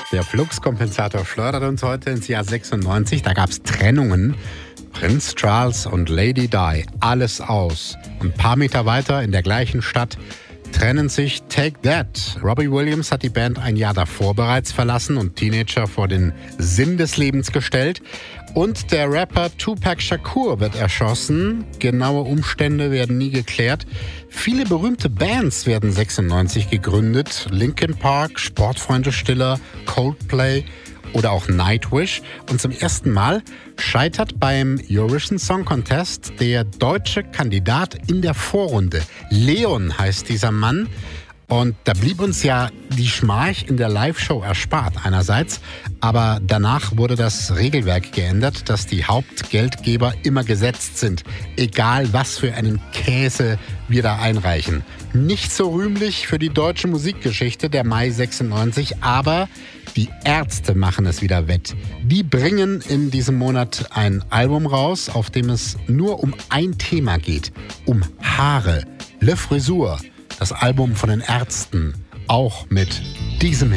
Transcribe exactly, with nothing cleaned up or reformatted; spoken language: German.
Der Fluxkompensator schleudert uns heute ins Jahr sechsundneunzig. Da gab es Trennungen. Prinz Charles und Lady Di, alles aus. Und ein paar Meter weiter in der gleichen Stadt trennen sich Take That. Robbie Williams hat die Band ein Jahr davor bereits verlassen und Teenager vor den Sinn des Lebens gestellt. Und der Rapper Tupac Shakur wird erschossen. Genaue Umstände werden nie geklärt. Viele berühmte Bands werden sechsundneunzig gegründet. Linkin Park, Sportfreunde Stiller, Coldplay oder auch Nightwish. Und zum ersten Mal scheitert beim Eurovision Song Contest der deutsche Kandidat in der Vorrunde. Leon heißt dieser Mann. Und da blieb uns ja die Schmach in der Live-Show erspart einerseits, aber danach wurde das Regelwerk geändert, dass die Hauptgeldgeber immer gesetzt sind, egal was für einen Käse wir da einreichen. Nicht so rühmlich für die deutsche Musikgeschichte der Mai sechsundneunzig, aber die Ärzte machen es wieder wett. Die bringen in diesem Monat ein Album raus, auf dem es nur um ein Thema geht, um Haare, Le Frisur. Das Album von den Ärzten, auch mit diesem Hit.